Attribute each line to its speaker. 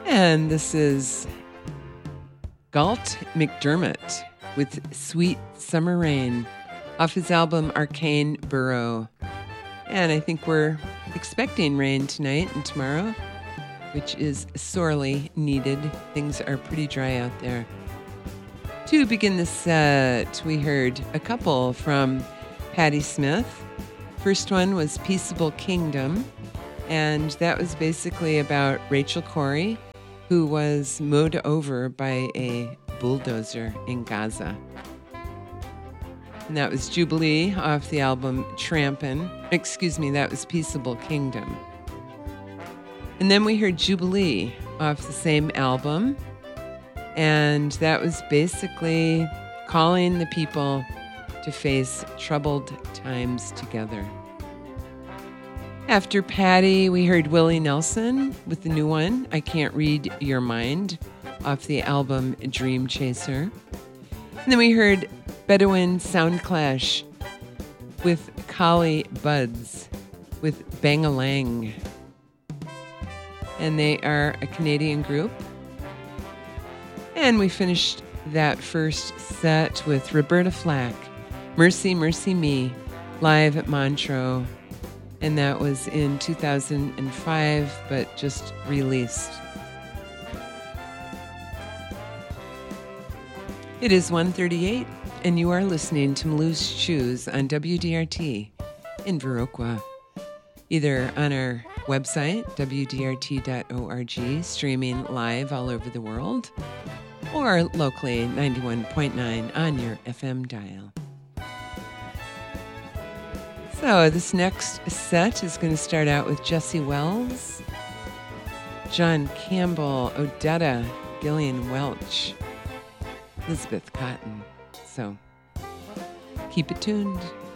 Speaker 1: And this is Galt McDermott with Sweet Summer Rain off his album Arcane Burrow. And I think we're expecting rain tonight and tomorrow, which is sorely needed. Things are pretty dry out there. To begin the set, we heard a couple from Patti Smith. First one was Peaceable Kingdom, and that was basically about Rachel Corrie, who was mowed over by a bulldozer in Gaza. And that was Jubilee off the album Trampin'. That was Peaceable Kingdom. And then we heard Jubilee off the same album, and that was basically calling the people to face troubled times together. After Patti, we heard Willie Nelson with the new one, I Can't Read Your Mind, off the album Dream Chaser. And then we heard Bedouin Soundclash with Kali Buds with Bang-A-Lang. And they are a Canadian group. And we finished that first set with Roberta Flack, Mercy, Mercy Me, live at Montreux. And that was in 2005, but just released. It is 1:38, and you are listening to Malous Choose on WDRT in Viroqua, either on our website, wdrt.org, streaming live all over the world, or locally 91.9 on your FM dial. So this next set is going to start out with Jesse Wells, John Campbell, Odetta, Gillian Welch, Elizabeth Cotton. So keep it tuned.